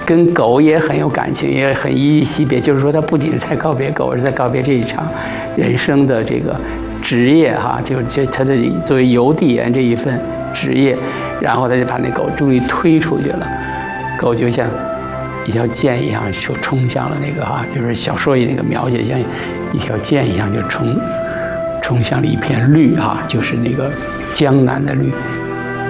跟狗也很有感情，也很依依惜别。就是说，他不仅是在告别狗，而是在告别这一场人生的这个职业哈，就是他的作为邮递员这一份职业。然后他就把那狗终于推出去了，狗就像一条箭一样就冲向了那个哈，就是小说里那个描写像一条箭一样就冲向了一片绿哈，就是那个江南的绿。